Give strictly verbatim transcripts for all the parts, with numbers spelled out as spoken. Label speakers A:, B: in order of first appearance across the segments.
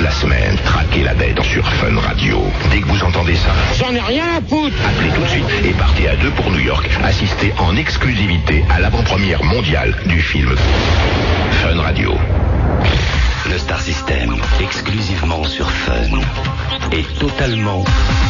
A: la semaine, traquez la bête sur Fun Radio. Dès que vous entendez ça,
B: j'en ai rien à foutre.
A: Appelez tout de suite et partez à deux pour New York. Assistez en exclusivité à l'avant-première mondiale du film Fun Radio.
C: Le Star System, exclusivement sur Fun, est totalement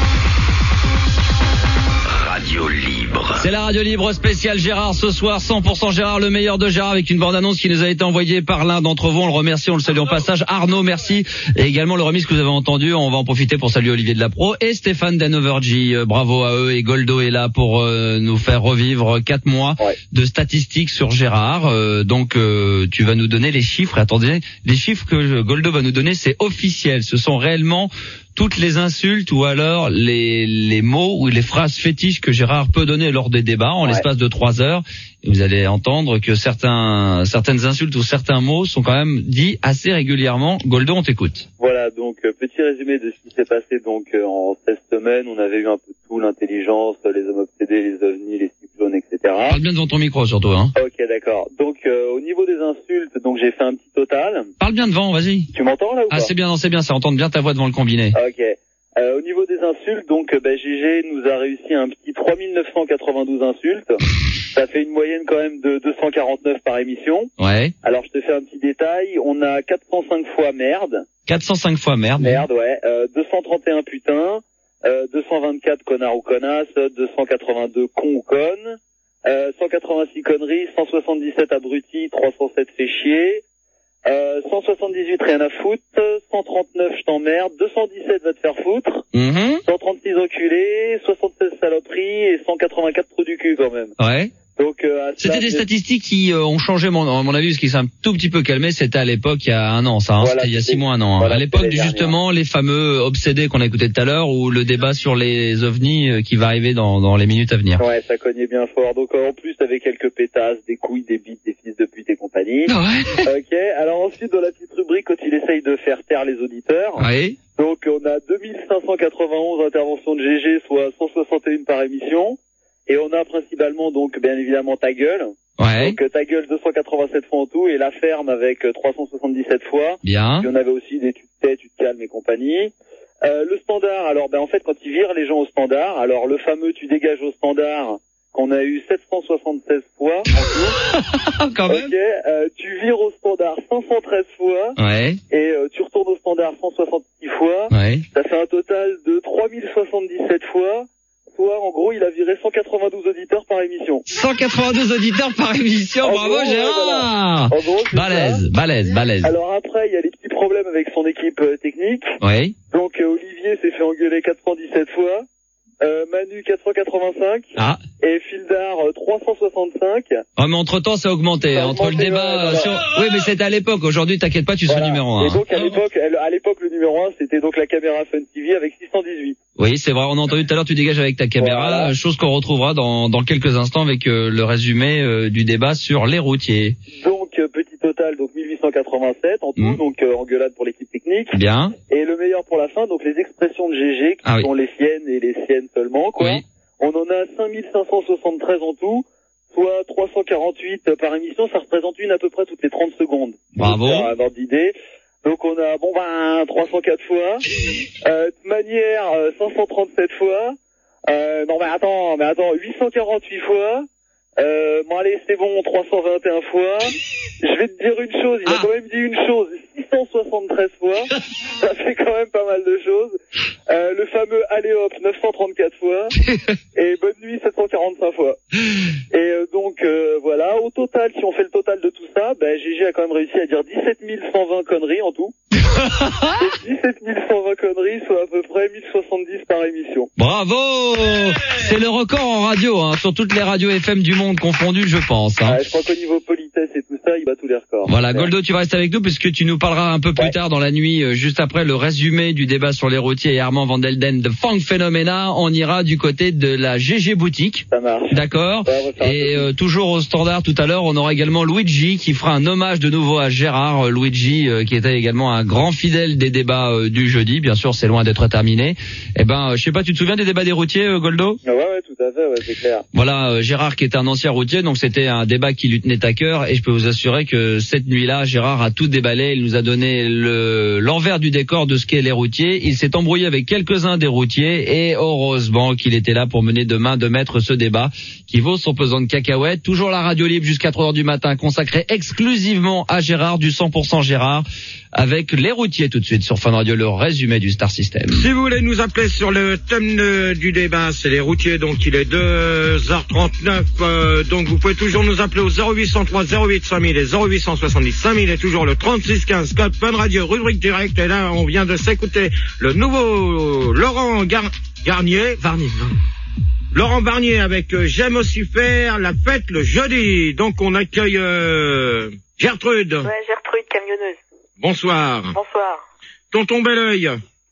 C: radio libre.
D: C'est la radio libre spéciale Gérard ce soir, cent pour cent Gérard, le meilleur de Gérard, avec une bande-annonce qui nous a été envoyée par l'un d'entre vous. On le remercie, on le salue en passage. Arnaud, merci. Et également le remix que vous avez entendu, on va en profiter pour saluer Olivier Delapro et Stéphane d'Hanovergy. Euh, bravo à eux, et Goldo est là pour euh, nous faire revivre quatre mois ouais. de statistiques sur Gérard. Euh, donc euh, tu vas nous donner les chiffres. Attendez, les chiffres que Goldo va nous donner, c'est officiel. Ce sont réellement toutes les insultes ou alors les les mots ou les phrases fétiches que Gérard peut donner lors des débats en ouais. l'espace de trois heures. Et vous allez entendre que certains certaines insultes ou certains mots sont quand même dits assez régulièrement. Goldo, on t'écoute.
E: Voilà, donc euh, petit résumé de ce qui s'est passé donc euh, en seize semaines. On avait eu un peu de tout, l'intelligence, les hommes obsédés, les ovnis, les cyclones, et cetera.
D: Parle bien devant ton micro surtout, hein.
E: Ok, d'accord. Donc euh, au niveau des insultes, donc j'ai fait un petit total.
D: Parle bien devant, vas-y.
E: Tu m'entends là ou pas?
D: Ah, c'est bien, non, c'est bien, ça entend bien ta voix devant le combiné.
E: Ok. Euh, au niveau des insultes, donc bah, G G nous a réussi un petit trois mille neuf cent quatre-vingt-douze insultes. Ça fait une moyenne quand même de deux cent quarante-neuf par émission.
D: Ouais.
E: Alors je te fais un petit détail, on a quatre cent cinq fois merde.
D: quatre cent cinq fois merde.
E: Merde, ouais. Euh, deux cent trente et un putain, euh, deux cent vingt-quatre connards ou connasses, deux cent quatre-vingt-deux cons ou connes, euh, cent quatre-vingt-six conneries, cent soixante-dix-sept abrutis, trois cent sept fait chier. Euh, cent soixante-dix-huit rien à foutre, cent trente-neuf je t'emmerde, deux cent dix-sept va te faire foutre,
D: mmh.
E: cent trente-six enculés, soixante-seize saloperies et cent quatre-vingt-quatre trous du cul quand même.
D: Ouais.
E: Donc euh,
D: c'était des statistiques qui euh, ont changé mon, à mon avis, parce qu'ils sont un tout petit peu calmés. C'était à l'époque il y a un an, ça. Hein,
E: voilà,
D: c'était il y a six mois, un an. Hein.
E: Voilà,
D: à l'époque justement les fameux obsédés qu'on a écouté tout à l'heure, ou le débat sur les ovnis euh, qui va arriver dans, dans les minutes à venir.
E: Ouais, ça cognait bien fort. Donc euh, en plus t'avais quelques pétasses, des couilles, des bites, des fils de pute et compagnie.
D: Ouais.
E: Ok. Alors ensuite dans la petite rubrique quand il essaye de faire taire les auditeurs.
D: Oui.
E: Donc on a deux mille cinq cent quatre-vingt-onze interventions de G G, soit cent soixante et un par émission. Et on a principalement donc bien évidemment Ta Gueule.
D: Ouais.
E: Donc Ta Gueule deux cent quatre-vingt-sept fois en tout et La Ferme avec trois cent soixante-dix-sept fois.
D: Bien.
E: Puis on avait aussi des Tu te tais, tu te calmes et compagnie. Euh, le standard, alors ben en fait quand ils virent les gens au standard, alors le fameux Tu dégages au standard qu'on a eu sept cent soixante-seize fois en tout.
D: Quand même.
E: Ok, euh, tu vires au standard cinq cent treize fois.
D: Ouais.
E: Et euh, tu retournes au standard cent soixante-six fois.
D: Ouais.
E: Ça fait un total de trois mille soixante-dix-sept fois. Soit, en gros, il a viré cent quatre-vingt-douze auditeurs par émission.
D: cent quatre-vingt-douze auditeurs par émission,
E: en
D: bravo
E: gros,
D: Gérard.
E: Voilà. En gros,
D: balèze, balèze, balèze.
E: Alors après, il y a les petits problèmes avec son équipe euh, technique.
D: Oui.
E: Donc euh, Olivier s'est fait engueuler quatre cent dix-sept fois. Euh, Manu quatre cent quatre-vingt-cinq.
D: Ah.
E: Et Fildar euh, trois cent soixante-cinq.
D: Oh, mais entre temps, ça a augmenté.
E: Ça a
D: entre
E: augmenté,
D: le débat,
E: ouais, voilà.
D: sur... oui, mais c'était à l'époque. Aujourd'hui, t'inquiète pas, tu
E: voilà.
D: seras numéro un.
E: Et donc à l'époque, à l'époque, le numéro un, c'était donc la caméra Fun T V avec six cent dix-huit.
D: Oui, c'est vrai. On a entendu tout à l'heure, tu dégages avec ta caméra, voilà. Chose qu'on retrouvera dans, dans quelques instants avec euh, le résumé euh, du débat sur les routiers.
E: Donc euh, petit total, donc mille huit cent quatre-vingt-sept en tout, mmh. donc euh, engueulade pour l'équipe technique.
D: Bien.
E: Et le meilleur pour la fin, donc les expressions de G G qui
D: ah,
E: sont
D: oui.
E: les siennes et les siennes seulement, quoi.
D: Oui.
E: On en a cinq mille cinq cent soixante-treize en tout, soit trois cent quarante-huit par émission, ça représente une à peu près toutes les trente secondes.
D: Bravo.
E: Pour avoir d'idée. Donc on a, bon ben, trois cent quatre fois, euh, de manière, euh, cinq cent trente-sept fois, euh, non mais attends, mais attends, huit cent quarante-huit fois, euh, bon allez c'est bon, trois cent vingt et un fois, je vais te dire une chose, il ah. a quand même dit une chose, six cent soixante-treize fois, ça fait quand même pas mal de choses, euh, le fameux allez hop, neuf cent trente-quatre fois, et bonne nuit, sept cent quarante-cinq fois. Et euh, donc euh, voilà, au total, si on fait le total de tout ça, ben G G a quand même réussi à dire dix-sept mille cent vingt conneries en tout. dix-sept mille cent vingt conneries, soit à peu près mille soixante-dix par émission.
D: Bravo! C'est le record en radio, hein, sur toutes les radios F M du monde confondues, je pense. Hein.
E: Ouais, je crois qu'au niveau politesse et tout ça, il bat tous les records.
D: Voilà,
E: ouais.
D: Goldo, tu vas rester avec nous puisque tu nous parleras un peu plus ouais. tard dans la nuit, euh, juste après le résumé du débat sur les routiers et Armand Van Delden de Funk Phenomena. On ira du côté de la G G Boutique.
E: Ça marche.
D: D'accord.
E: Ouais,
D: et euh, toujours au standard tout à l'heure, on aura également Luigi qui fera un hommage de nouveau à Gérard. Euh, Luigi euh, qui était également un grand fidèle des débats euh, du jeudi. Bien sûr, c'est loin d'être terminé. Eh ben, Je sais pas, tu te souviens des débats des routiers, euh, Goldo?
E: Ouais, ouais, tout à fait, ouais, c'est clair.
D: Voilà, euh, Gérard qui est un ancien routier, donc c'était un débat qui lui tenait à cœur, et je peux vous assurer que cette nuit-là, Gérard a tout déballé. Il nous a donné le l'envers du décor de ce qu'est les routiers. Il s'est embrouillé avec quelques-uns des routiers, et heureusement qu'il était là pour mener de main de maître ce débat qui vaut son pesant de cacahuètes. Toujours la radio libre jusqu'à trois heures du matin, consacrée exclusivement à Gérard, du cent pour cent Gérard, avec les routiers tout de suite sur Fun Radio, le résumé du Star System.
B: Si vous voulez nous appeler sur le thème de, du débat, c'est les routiers, donc il est deux heures trente-neuf, euh, donc vous pouvez toujours nous appeler au zéro huit cent trois zéro huit cinq mille et zéro huit cent soixante-dix cinq mille et toujours le trente-six quinze, code Fun Radio, rubrique directe, et là on vient de s'écouter le nouveau Laurent Gar- Garnier, Varnier, Laurent Barnier avec euh, J'aime aussi faire la fête le jeudi. Donc on accueille euh, Gertrude.
F: Ouais, Gertrude, camionneuse.
B: Bonsoir.
F: Bonsoir.
B: Tonton Belleuil.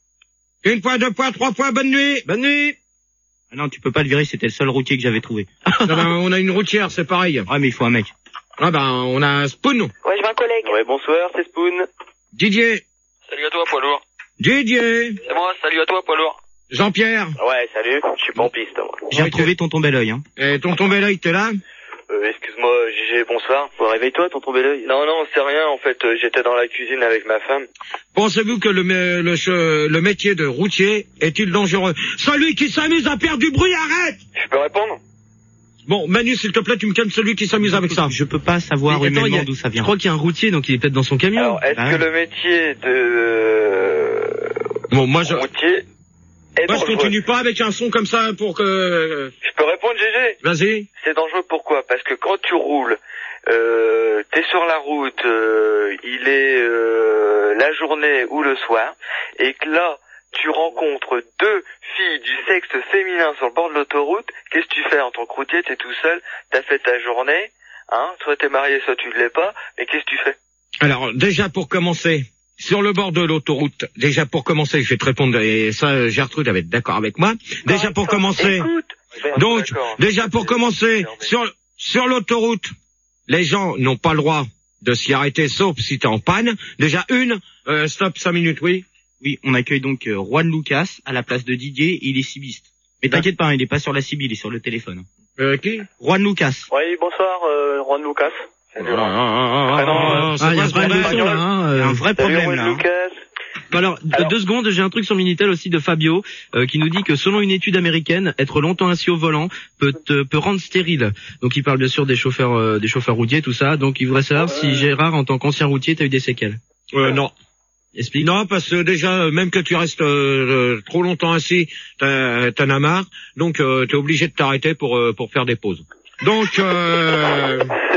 B: Une fois, deux fois, trois fois, bonne nuit. Bonne nuit.
G: Ah non, tu peux pas le virer, c'était le seul routier que j'avais trouvé.
B: Ah ben, on a une routière, c'est pareil.
G: Ouais, mais il faut un mec.
B: Ah ben, on a Spoon.
F: Ouais, je veux un collègue.
E: Ouais, bonsoir, c'est Spoon.
B: Didier.
H: Salut à toi, poids lourd.
B: Didier.
H: C'est moi, salut à toi, poids lourd.
B: Jean-Pierre.
E: Ouais, salut, je suis pas en piste, moi.
G: J'ai retrouvé tonton Belleuil, hein.
B: Et tonton Belleuil, t'es là?
E: Euh, excuse-moi, Gégé, bonsoir. Bon, réveille-toi, tonton Belleuil. Non, non, c'est rien, en fait, euh, j'étais dans la cuisine avec ma femme.
B: Pensez-vous que le, le, le, le métier de routier est-il dangereux? Celui qui s'amuse à faire du bruit, arrête!
E: Je peux répondre?
B: Bon, Manu, s'il te plaît, tu me calmes celui qui s'amuse avec ça.
G: Je peux pas savoir
I: Mais attends,
G: humainement
I: il y a-
G: d'où ça
I: Je
G: vient.
I: crois qu'il y a un routier, donc il est peut-être dans son camion.
E: Alors, est-ce
G: Ah
E: que
G: ouais.
E: le métier de euh,
B: Bon, moi, je,
E: routier est
B: moi, je
E: dangereux?
B: continue pas avec un son comme ça pour que...
E: Je peux répondre, Gégé?
B: Vas-y.
E: C'est dangereux pourquoi? Parce que quand tu roules, euh, t'es sur la route, euh, il est euh, la journée ou le soir, et que là, tu rencontres deux filles du sexe féminin sur le bord de l'autoroute, qu'est-ce que tu fais en tant que routier? T'es tout seul, t'as fait ta journée, hein, soit t'es marié, soit tu ne l'es pas, mais qu'est-ce que tu fais?
B: Alors, déjà pour commencer, sur le bord de l'autoroute, déjà pour commencer, je vais te répondre, et ça, Gertrude va être d'accord avec moi. Déjà
E: Ah,
B: pour
E: attends,
B: commencer,
E: écoute. Ben,
B: donc,
E: d'accord.
B: déjà pour commencer,
E: Merde.
B: sur, sur l'autoroute, les gens n'ont pas le droit de s'y arrêter, sauf si t'es en panne. Déjà une, euh, stop, cinq minutes, oui.
G: Oui, on accueille donc euh, Juan Lucas à la place de Didier, il est cibiste. Mais t'inquiète pas, hein, il est pas sur la cible, il est sur le téléphone.
B: Euh, qui?
G: Juan Lucas.
E: Oui, bonsoir, euh, Juan Lucas.
B: Ah, ah, ah,
E: Prénom,
B: ah,
E: euh,
B: c'est
I: Ah, il y a
B: pas
I: un
B: ce
I: problème de
B: qu'on
I: son
B: a.
I: là. Hein,
G: Il y a
I: euh.
G: un vrai
E: Salut,
G: problème
E: Juan
G: là. hein.
E: Lucas.
I: Bon, alors, de-
E: Alors-
I: deux secondes, j'ai un truc sur Minitel aussi de Fabio euh, qui nous dit que selon une étude américaine, être longtemps assis au volant peut te, peut rendre stérile. Donc il parle bien sûr des chauffeurs euh, des chauffeurs routiers, tout ça. Donc il voudrait savoir si Gérard, en tant qu'ancien routier, t'as eu des séquelles.
B: Euh, non.
I: Explique.
B: Non, parce que déjà, euh, même que tu restes euh, euh, trop longtemps assis, t'as- t'en as marre, donc euh, t'es obligé de t'arrêter pour euh, pour faire des pauses. Donc, euh,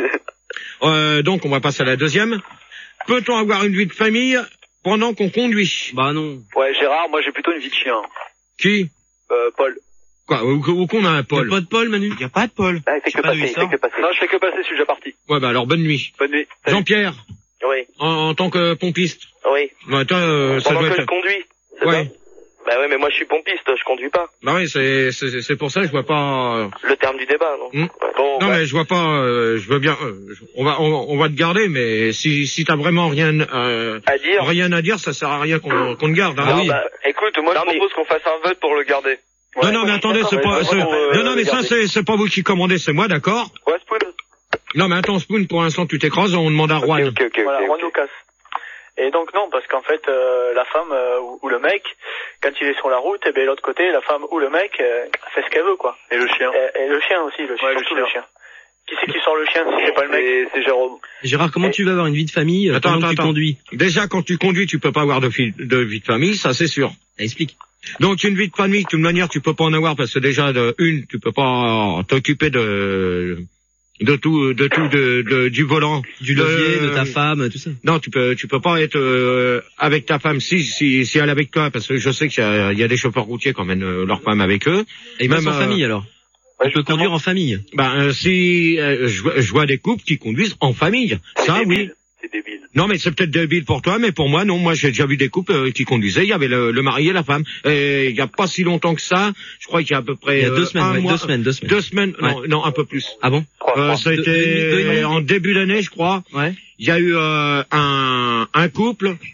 B: euh, donc on va passer à la deuxième. Peut-on avoir une vie de famille pendant qu'on conduit?
I: Bah non.
E: Ouais, Gérard, moi j'ai plutôt une vie de chien.
B: Qui?
E: Euh, Paul.
B: Quoi? Ou, ou qu'on a un
I: Y'a
B: Paul?
I: pas de Paul, Manu.
G: Il y a pas de Paul.
E: Ah, il fait
G: Je sais
E: que
G: pas d'où
E: passer,
G: il
E: il fait
G: sort.
E: que passer. Non, je fais que passer, je suis déjà parti.
B: Ouais, bah alors bonne nuit.
E: Bonne nuit. Salut.
B: Jean-Pierre,
E: Oui,
B: en, en tant que pompiste.
E: oui.
B: Ouais, toi, euh, ça
E: Pendant
B: doit
E: que je
B: être...
E: conduis, c'est
B: Ouais.
E: ça? Bah ouais, mais moi je suis pompiste, je conduis pas.
B: Bah oui, c'est c'est c'est pour ça que je vois pas.
E: Le terme du débat, non?
B: Hmm.
E: Ouais. Bon,
B: Non
E: bah,
B: mais je vois pas. euh, je veux bien. euh, je- on va on, on va te garder, mais si si t'as vraiment rien euh,
E: à dire.
B: rien à dire, ça sert à rien qu'on qu'on te garde. Hein.
E: Non, bah, écoute, moi je propose qu'on fasse un vote pour le garder.
B: non non mais attendez, c'est pas. c'est- non non mais ça c'est c'est pas vous qui commandez, c'est moi, d'accord.
E: Ouais, Spoon.
B: Non mais attends, Spoon, pour l'instant tu t'écrases, on demande à Juan.
E: Ok, ok, ok.
J: Voilà,
E: ok,
J: Juan
E: ok.
J: Lucas. Et donc non, parce qu'en fait, euh, la femme euh, ou, ou le mec, quand il est sur la route, et bien l'autre côté, la femme ou le mec euh, fait ce qu'elle veut, quoi.
E: Et le chien.
J: Et, et le chien aussi, le chien,
E: Ouais, le
J: surtout
E: chien.
J: le chien. Qui c'est qui sort le chien si c'est pas le mec?
E: C'est- C'est Jérôme.
I: Gérard, comment
J: Et-
I: tu vas avoir une vie de famille euh,
B: Attends,
I: pendant
B: attends,
I: que tu
B: attends.
I: conduis?
B: Déjà quand tu conduis, tu peux pas avoir de, fi- de vie de famille, ça c'est sûr.
I: Explique.
B: Donc une vie de famille, de toute manière, tu peux pas en avoir parce que déjà de une, tu peux pas t'occuper de de tout, de tout, de, de du volant,
I: Du levier, de ta femme, tout ça.
B: Non, tu peux, tu peux pas être euh, avec ta femme si si si elle est avec toi, parce que je sais qu'il y a, il y a des chauffeurs routiers qui emmènent euh, leur femme avec eux.
I: Et même en
B: euh,
I: famille alors.
E: Ouais,
I: Tu peux
E: justement.
I: conduire en famille.
B: Ben euh, si euh, je, vois- je vois des couples qui conduisent en famille,
E: C'est
B: ça oui.
E: débile. C'est débile.
B: Non mais c'est peut-être débile pour toi, mais pour moi non. Moi j'ai déjà vu des couples euh, qui conduisaient. Il y avait le, le mari et la femme. Et il y a pas si longtemps que ça. Je crois qu'il y a à peu près
I: Il y a deux
B: euh,
I: semaines,
B: un
I: ouais,
B: mois,
I: deux semaines, deux semaines.
B: deux semaines. Non, non un peu plus.
I: Ah bon?
E: Trois,
B: Euh,
E: trois.
B: ça a
I: Deux-
B: été
I: deux et demi, deux et demi.
B: en début d'année, je crois.
I: Ouais.
B: Il y a eu euh, un un couple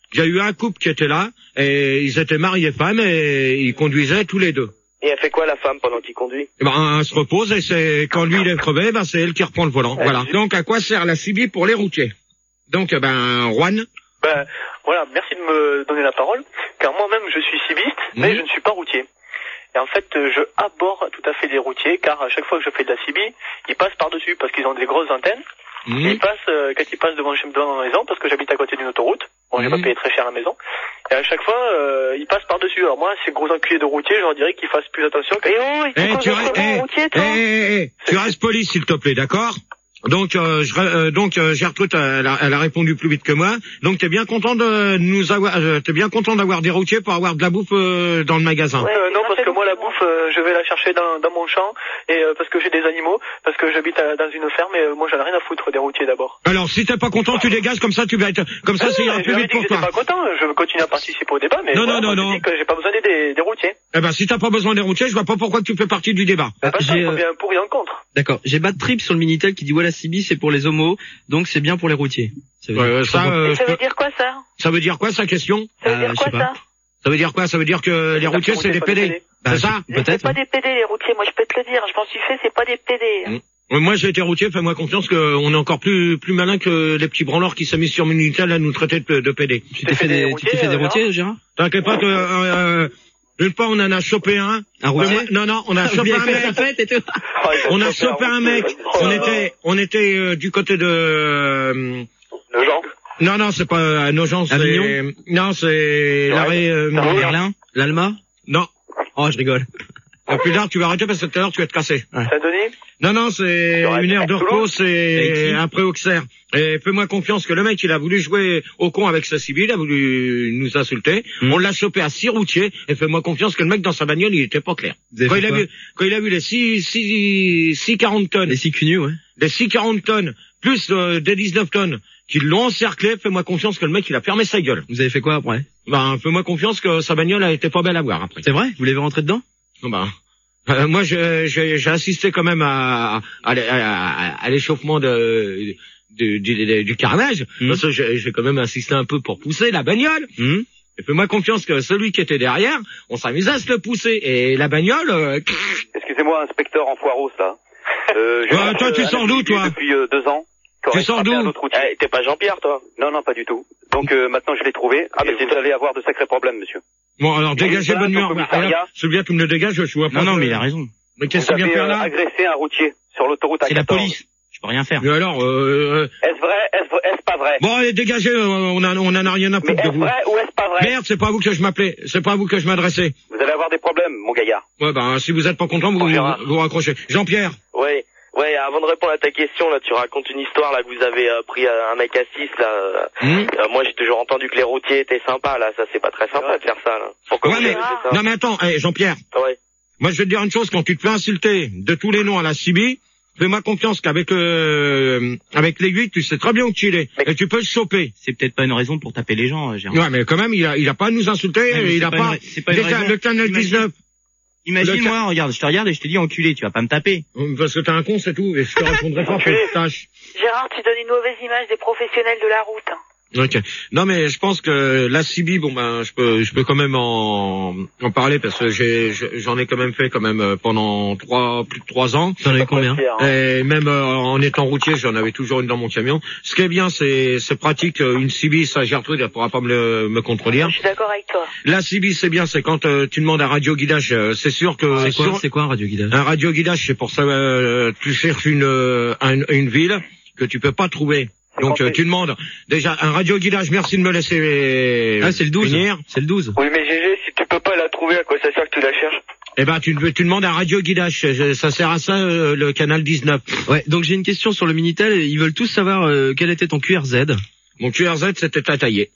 B: Il y a eu un couple qui était là, et ils étaient mariés femmes, et ils conduisaient tous les deux.
K: Et elle fait quoi, la femme, pendant qu'il conduit?
B: Eh ben, elle se repose, et c'est quand lui il est crevé, ben c'est elle qui reprend le volant. Voilà. Donc, à quoi sert la C B pour les routiers? Donc, ben, Juan.
J: Ben, voilà, merci de me donner la parole, car moi-même je suis cibiste, mmh. mais je ne suis pas routier. Et en fait, je aborde tout à fait des routiers, car à chaque fois que je fais de la C B, ils passent par-dessus, parce qu'ils ont des grosses antennes. Mmh. Ils passent, euh, quand ils passent devant, devant ma maison, parce que j'habite à côté d'une autoroute, bon, j'ai mmh. pas payé très cher la maison, et à chaque fois, euh, ils passent par-dessus. Alors moi, ces gros enculés de routiers, je leur dirais qu'ils fassent plus attention. Et oh,
B: il faut tu restes, hey, routier, toi. Hey, hey, hey, tu restes poli, s'il te plaît, d'accord? Donc, euh, je, euh, donc euh, Gertrude, elle a, elle a répondu plus vite que moi. Donc, t'es bien content de nous avoir, euh, t'es bien content d'avoir des routiers pour avoir de la bouffe euh, dans le magasin.
J: Ouais, euh, non, parce que moi, la bouffe, euh, je vais la chercher dans, dans mon champ, et euh, parce que j'ai des animaux, parce que j'habite à, dans une ferme, et euh, moi, j'en ai rien à foutre des routiers d'abord.
B: Alors, si t'es pas content, tu dégages, comme ça, tu vas être, comme ça, c'est ira plus vite pour toi.
J: Je suis pas content, je veux continuer à participer au débat, mais
B: non,
J: voilà,
B: non, non,
J: moi,
B: non.
J: je dis que j'ai pas besoin des, des, des routiers.
B: Eh ben, si t'as pas besoin des routiers, je vois pas pourquoi tu fais partie du débat.
J: Bah,
I: ah,
J: j'ai, il faut bien pour et en contre.
I: D'accord. J'ai Bad Trip sur le Minitel qui dit ouais, la C B c'est pour les homos, donc c'est bien pour les routiers.
B: Ça veut, euh, dire, ça, euh,
F: ça veut dire quoi ça?
B: Ça veut dire quoi sa question?
F: Ça veut dire
I: euh,
F: quoi ça?
B: Ça veut dire quoi? Ça veut dire que les routiers c'est des P D.
I: Bah,
B: c'est ça?
F: Peut-être. C'est pas des P D les routiers, moi je peux te le dire, je m'en suis fait, c'est pas des P D.
B: Mmh. Moi j'ai été routier, fais-moi confiance qu'on est encore plus plus malin que les petits branleurs qui s'est mis sur Minitel à nous traiter de, de P D.
I: Tu t'es fait des, tu t'es fait des routiers, Gérard?
B: T'inquiète pas que euh, une fois on en a chopé un.
I: Un routier?
B: Non non, on a chopé un mec. On a chopé un mec. On était on était euh, du côté de euh,
J: le genre.
B: Non non, c'est pas à Nogent, c'est non, c'est l'arrêt euh,
I: Berlin, l'Alma.
B: Non.
I: Oh, je rigole.
B: Et plus tard, tu vas arrêter parce que tout à l'heure tu vas te casser.
J: Saint-Denis?
B: Non, non, c'est une heure de repos, c'est après Auxerre. Et fais-moi confiance que le mec, il a voulu jouer au con avec sa civile, il a voulu nous insulter. Mmh. On l'a chopé à six routiers, et fais-moi confiance que le mec dans sa bagnole, il était pas clair. Quand il a vu, quand il a vu les six, six, six quarante tonnes.
I: Les six cunus, ouais.
B: Les six quarante tonnes, plus euh, des dix-neuf tonnes, qui l'ont encerclé, fais-moi confiance que le mec, il a fermé sa gueule.
I: Vous avez fait quoi après?
B: Ben, fais-moi confiance que sa bagnole a été pas belle à voir après.
I: C'est vrai? Vous l'avez rentré dedans?
B: Non, ben. Euh, moi, j'ai, j'ai, j'ai assisté quand même à, à, à, à l'échauffement de, de, de, de, du carnage. Mmh. Parce que j'ai, j'ai quand même assisté un peu pour pousser la bagnole. Mmh. Et fais-moi confiance que celui qui était derrière, on s'amusait à se le pousser. Et la bagnole... Euh...
K: Excusez-moi, inspecteur en foireau, là. Euh,
B: euh, toi, tu sors d'où, toi?
K: Depuis euh, deux ans.
B: Tu sors d'où?
K: Eh, t'es pas Jean-Pierre, toi? Non, non, pas du tout. Donc euh, maintenant, je l'ai trouvé. Ah, mais vous allez avoir de sacrés problèmes, monsieur.
B: Bon, alors dégagez, bonne humeur. Celui-là, tu me le dégages, je vois pas.
I: Non, non, mais il a raison.
B: Mais qu'est-ce qu'il vient faire là?
K: Agressé un routier sur l'autoroute A quatorze.
I: C'est la police. Je peux rien faire.
B: Mais alors, euh...
K: Est-ce vrai? Est-ce, est-ce pas vrai?
B: Bon, allez, dégagez, on a, on en a rien à foutre de vous.
K: Est-ce vrai ou est-ce pas vrai?
B: Merde, c'est pas à vous que je m'appelais. C'est pas à vous que je m'adressais.
K: Vous allez avoir des problèmes, mon gaillard.
B: Ouais, bah, si vous êtes pas content, vous vous, vous raccrochez. Jean-Pierre.
L: Oui. Ouais, avant de répondre à ta question, là, tu racontes une histoire, là, que vous avez euh, pris euh, un mec à six, là. Mmh. Euh, moi, j'ai toujours entendu que les routiers étaient sympas, là. Ça, c'est pas très sympa de faire ça, là. Pourquoi
B: ouais,
L: vous
B: mais,
L: avez fait ça?
B: non, mais attends, hey, Jean-Pierre.
L: Ouais.
B: Moi, je vais te dire une chose, quand tu te fais insulter de tous les noms à la C B, fais-moi confiance qu'avec euh, avec l'aiguille, tu sais très bien où tu es. Mais... Et tu peux le choper.
I: C'est peut-être pas une raison pour taper les gens, Gérard.
B: Ouais, mais quand même, il a, il a pas à nous insulter, ouais, il a pas,
I: une... c'est pas une
B: déjà,
I: raison.
B: le canal dix-neuf.
I: Imagine-moi, ca... regarde, je te regarde et je te dis enculé, tu vas pas me taper.
B: Parce que t'es un con, c'est tout, et je te répondrai pas pour que tu tâches.
F: Gérard, tu donnes une mauvaise image des professionnels de la route.
B: Ok. Non mais je pense que la C B, bon ben je peux je peux quand même en en parler parce que j'ai j'en ai quand même fait quand même pendant trois plus de trois ans.
I: T'en as eu combien?
B: Et même euh, en étant routier, j'en avais toujours une dans mon camion. Ce qui est bien, c'est c'est pratique. Une C B, ça Gertrude, elle pourra pas me le, me contredire.
F: Je suis d'accord avec toi.
B: La C B, c'est bien, c'est quand euh, tu demandes un radio guidage. Euh, c'est sûr que
I: c'est quoi
B: sur,
I: c'est quoi un radio guidage?
B: Un radio guidage, c'est pour ça euh, tu cherches une euh, une, une ville que tu peux pas trouver. Donc euh, tu demandes déjà un radio guidage, merci de me laisser
I: ah, c'est le douze.
B: Finir.
I: C'est le douze.
J: Oui mais G G, si tu peux pas la trouver, à quoi ça sert que tu la cherches?
B: Eh ben tu, tu demandes un radio guidage, ça sert à ça euh, le canal dix-neuf.
I: Ouais, donc j'ai une question sur le Minitel, ils veulent tous savoir euh, quel était ton Q R Z.
B: Mon Q R Z c'était à tailler.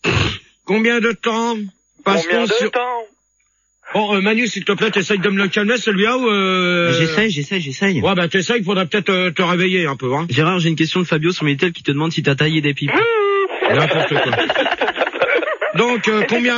B: Combien de temps passe-t-on
J: Combien de
B: sur...
J: temps
B: Bon, euh, Manu, s'il te plaît, t'essayes de me le calmer, celui-là, ou euh...
I: J'essaye, j'essaye, j'essaye.
B: Ouais, bah t'essayes, il faudrait peut-être euh, te réveiller un peu, hein.
I: Gérard, j'ai une question de Fabio sur Minitel qui te demande si t'as taillé des pipes.
B: N'importe quoi. Donc, euh, combien...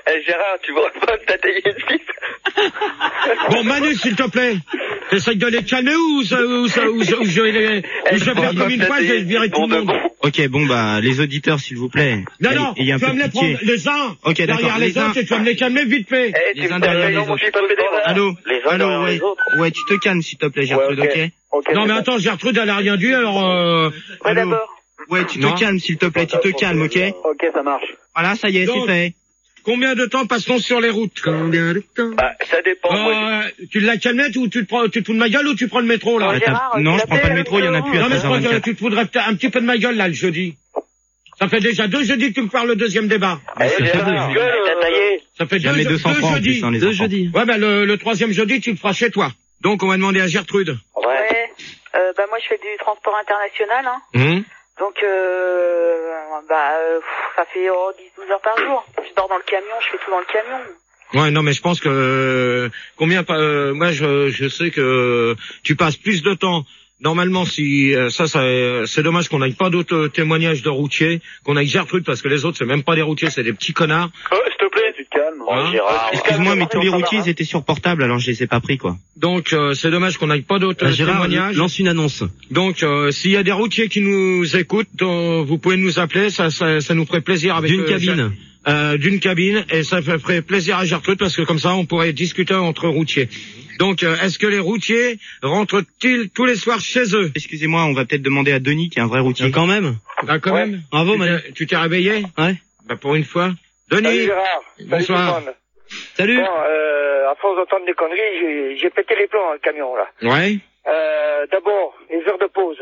L: Eh, Gérard, tu vois pas de tailler une pipe?
B: Bon, Manu, s'il te plaît. T'essayes de les calmer ou, ça, ou, ça, ou, ça, ou je vais les, ou je vais faire comme une fois, je vais virer tout le monde.
G: Ok, bon bah les auditeurs s'il vous plaît.
B: Non, non,
G: il y a un
B: tu vas
G: peu
B: me
G: de
B: les prendre
G: pitié.
B: les uns
G: Ok, d'accord,
B: derrière les,
G: les
B: autres
G: uns.
B: et tu vas me les calmer vite fait.
L: Eh,
G: Les
L: tu
G: uns
L: peux
G: derrière
L: pas-
G: les
L: non,
G: autres.
L: moi, je suis pas pédé, moi.
G: Allô,
L: Les uns
G: allô,
L: derrière
G: ouais,
L: les autres.
G: ouais, tu te calmes s'il te plaît, Gertrude,
L: Ouais,
G: ok.
L: ok.
B: Non, mais attends, Gertrude, elle a rien dit, alors, euh...
F: Ouais,
G: Allô.
F: d'abord.
G: Ouais, tu
B: Non.
G: te calmes s'il te plaît, tu te calmes, ok.
E: Ok, ça marche.
G: Voilà, ça y est,
B: Donc,
G: c'est fait.
B: combien de temps passe-t-on sur les routes? Combien de temps?
L: Bah, ça dépend. moi,
B: Euh, tu l'as calmé ou tu te prends, tu te fous de ma gueule ou tu prends le métro, là?
F: Ouais, Gérard,
G: non,
F: tu
G: je prends
F: l'as
G: pas le
F: fait,
G: métro, il y en a
F: euh,
G: plus à
B: Non, mais je crois que
G: treize heures vingt-quatre.
B: tu te voudrais un petit peu de ma gueule, là, le jeudi. Ça fait déjà deux jeudis que tu me parles le deuxième débat.
L: Eh,
G: ça fait
L: Gérard,
G: deux,
L: gueule, t'as taillé.
B: Ça fait deux,
G: Jamais deux cents
B: deux
G: francs en
B: jeudis.
G: plus, hein, les
I: Deux
G: enfants.
I: jeudis.
B: Ouais, ben, le, le troisième jeudi, tu le feras chez toi. Donc, on va demander à Gertrude.
L: Ouais.
F: Ouais. Euh, bah, moi, je fais du transport international, hein.
B: Hum.
F: Donc, euh, bah, euh, pff, ça fait oh, dix douze heures par jour. Je dors dans le camion, je fais tout dans le camion.
B: Ouais, non, mais je pense que euh, combien pas. Euh, moi, je, je sais que tu passes plus de temps. Normalement, si euh, ça, ça euh, c'est dommage qu'on n'aille pas d'autres témoignages de routiers, qu'on aille Gertrude, parce que les autres, c'est même pas des routiers, c'est des petits connards.
L: Oh, s'il te plaît.
E: Tu te calmes.
L: Oh,
B: Hein
L: Gérard.
G: Excuse-moi, mais tous les routiers ils étaient sur portable, alors je les ai pas pris quoi.
B: Donc, euh, c'est dommage qu'on n'aille pas d'autres
I: Bah, Gérard,
B: témoignages.
I: lance une annonce.
B: Donc, euh, s'il y a des routiers qui nous écoutent, euh, vous pouvez nous appeler, ça, ça, ça nous ferait plaisir avec
I: D'une
B: euh,
I: cabine.
B: euh, d'une cabine, et ça ferait plaisir à Gertrude parce que comme ça, on pourrait discuter entre routiers. Donc, euh, est-ce que les routiers rentrent-ils tous les soirs chez eux?
G: Excusez-moi, on va peut-être demander à Denis qui est un vrai routier.
I: Quand même.
B: Ah, quand
L: Ouais.
B: même.
I: Bravo,
B: Tu
I: Manu.
B: t'es- Tu t'es réveillé?
I: Ouais.
B: Bah, pour une fois.
K: Salut
B: Denis.
K: Gérard.
B: Bonsoir.
K: Salut tout le monde.
I: Salut.
K: Bon, euh, à force d'entendre des conneries, j'ai, j'ai pété les plombs dans le camion là.
B: Ouais.
K: Euh, d'abord, les heures de pause.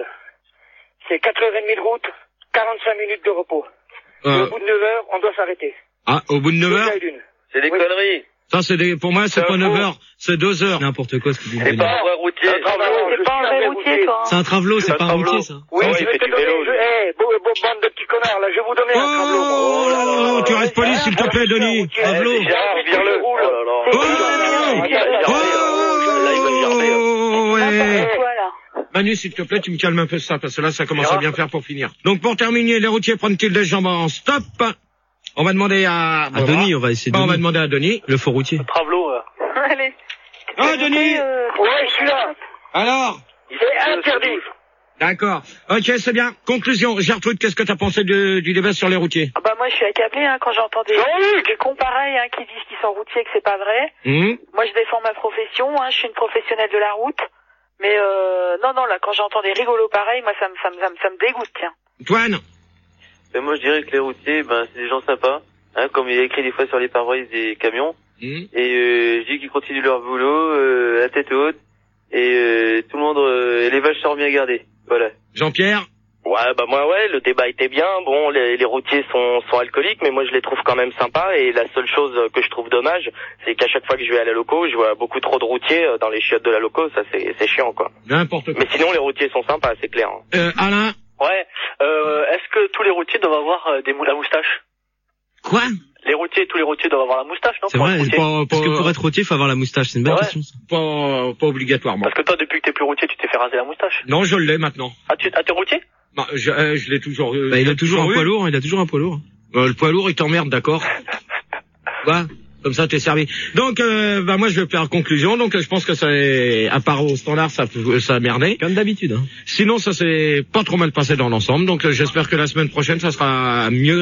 K: C'est quatre heures trente de route, quarante-cinq minutes de repos. Et
B: Euh,
K: au bout de neuf heures, on doit s'arrêter.
B: ah, au bout de neuf heures?
K: Deux d'une.
L: C'est des
K: Oui.
L: conneries.
B: Ça, c'est des, pour moi, c'est
L: C'est
B: pas
L: un
B: neuf
L: faux.
B: heures, c'est deux heures.
I: N'importe quoi ce que tu
L: C'est
I: dis.
L: pas un vrai routier.
K: Un travelo, je
F: C'est pas un
K: suis
F: vrai routier, toi.
I: C'est un travelot, c'est
L: C'est
I: pas
L: un
I: un routier,
L: travelot.
I: ça.
K: Oui,
L: Oh,
K: je
L: il
K: vais
L: fait
K: te
L: du
K: donner,
L: vélo,
K: je,
L: lui.
K: eh, beau, beau, bande de petits connards, là, je vais vous donner un travelot.
B: Oh,
K: là là là là.
B: tu restes poli, s'il te plaît, Denis.
K: Eh,
L: Gérard, vire-le. Oh là là.
B: Oh,
L: Il va gerber, là. Là, il va gerber, là.
B: oh, ouais.
F: Voilà.
B: Manu, s'il te plaît, tu me calmes un peu ça, parce que là, ça commence à bien faire pour finir. Donc, pour terminer, les routiers prennent-ils des jambes en stop? On va demander à...
I: À Denis, on va essayer de.
B: Bah, on va demander à Denis.
I: Le faux routier.
L: Travelo, là.
F: Allez.
B: Oh, Denis.
F: Euh,
K: Ouais, je suis là.
B: Alors?
K: C'est interdit.
B: D'accord. Ok, c'est bien. Conclusion. Gertrude, qu'est-ce que t'as pensé du, du débat sur les routiers?
F: ah bah moi je suis accablée hein, quand j'entends des,
K: Jean-Luc
F: des cons pareils hein, qui disent qu'ils sont routiers et que c'est pas vrai.
B: Hum.
F: Moi je défends ma profession, hein, je suis une professionnelle de la route. Mais euh, non, non, là quand j'entends des rigolos pareils, moi ça me, ça me, ça me, ça me dégoûte, tiens.
B: Toine?
M: Mais moi je dirais que les routiers, ben c'est des gens sympas, hein, comme il est écrit des fois sur les pare-brises des camions.
B: Hum.
M: Et euh, je dis qu'ils continuent leur boulot, euh, la tête haute, et euh, tout le monde, euh, et les vaches sont bien gardées. Voilà.
B: Jean-Pierre?
L: Ouais, bah moi ouais, le débat était bien. Bon, les, les routiers sont, sont alcooliques, mais moi je les trouve quand même sympas. Et la seule chose que je trouve dommage, c'est qu'à chaque fois que je vais à la loco, je vois beaucoup trop de routiers dans les chiottes de la loco. Ça c'est, c'est chiant quoi.
B: N'importe quoi.
L: Mais sinon les routiers sont sympas, c'est clair.
B: Euh, Alain?
J: Ouais. Euh, est-ce que tous les routiers doivent avoir euh, des moules à moustache?
B: Quoi?
J: Les routiers, tous les routiers doivent avoir la moustache, non?
I: C'est
J: pour
I: vrai,
J: être routier
B: Pas,
I: parce que
B: pas,
I: pour être routier, il faut avoir la moustache. C'est une bonne
J: Ouais.
I: question. ça.
B: pas, pas obligatoirement.
J: Parce que toi, depuis que t'es plus routier, tu t'es fait raser la moustache.
B: Non, je l'ai maintenant.
J: Ah, tu, ah, t'es routier?
B: Bah, je, euh, je l'ai toujours eu.
I: Bah, il a toujours un
B: eu.
I: poids lourd. Il a toujours un poids lourd.
B: Euh, le poids lourd, il t'emmerde, d'accord? Voilà. Comme ça, t'es servi. Donc, euh, bah moi, je vais faire conclusion. Donc, je pense que ça, est, à part au standard, ça, ça a merdé.
I: Comme d'habitude. Hein.
B: Sinon, ça s'est pas trop mal passé dans l'ensemble. Donc, euh, j'espère que la semaine prochaine, ça sera mieux.